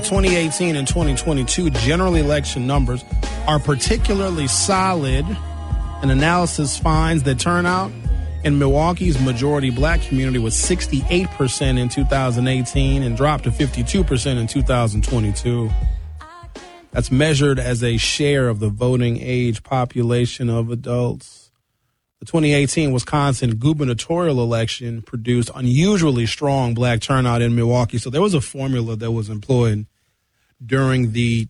2018 and 2022 general election numbers are particularly solid. An analysis finds that turnout in Milwaukee's majority black community was 68% in 2018 and dropped to 52% in 2022. That's measured as a share of the voting age population of adults. The 2018 Wisconsin gubernatorial election produced unusually strong black turnout in Milwaukee. So there was a formula that was employed during the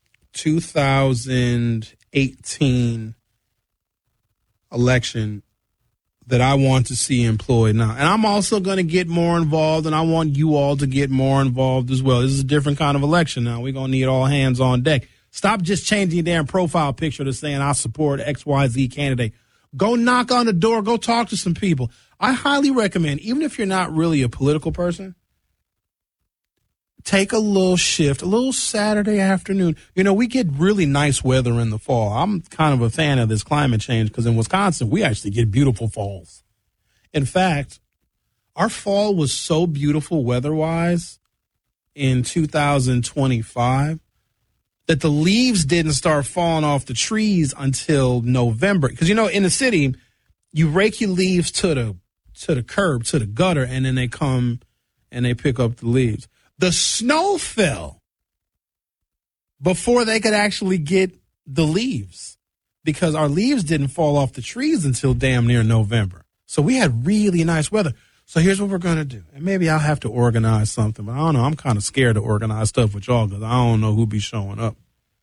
2018 election that I want to see employed now. And I'm also going to get more involved, and I want you all to get more involved as well. This is a different kind of election now. We're going to need all hands on deck. Stop just changing your damn profile picture to saying I support XYZ candidate. Go knock on the door. Go talk to some people. I highly recommend, even if you're not really a political person, take a little shift, a little Saturday afternoon. You know, we get really nice weather in the fall. I'm kind of a fan of this climate change because in Wisconsin, we actually get beautiful falls. In fact, our fall was so beautiful weather-wise in 2025 that the leaves didn't start falling off the trees until November. Because, you know, in the city, you rake your leaves to the curb, to the gutter, and then they come and they pick up the leaves. The snow fell before they could actually get the leaves because our leaves didn't fall off the trees until damn near November. So we had really nice weather. So here's what we're going to do. And maybe I'll have to organize something, but I don't know. I'm kind of scared to organize stuff with y'all because I don't know who'll be showing up.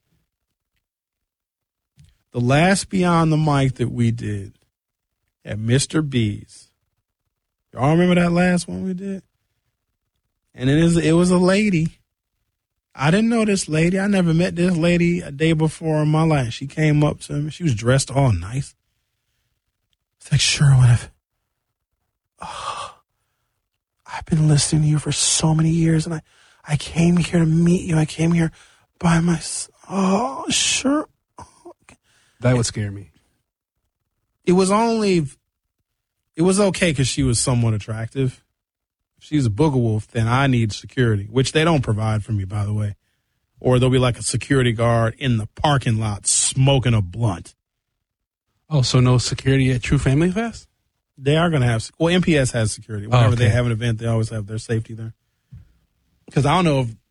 The last Beyond the Mic that we did at Mr. B's. Y'all remember that last one we did? And it was a lady. I didn't know this lady. I never met this lady a day before in my life. She came up to me. She was dressed all nice. It's like, Sherwin, I've been listening to you for so many years, and I came here to meet you. I came here by myself. Oh, sure. That would scare me. It was okay because she was somewhat attractive. If she's a booger wolf, then I need security, which they don't provide for me, by the way. Or there'll be like a security guard in the parking lot smoking a blunt. Oh, so no security at True Family Fest? They are going to have, well, MPS has security. Whenever they have an event, they always have their safety there. Because I don't know if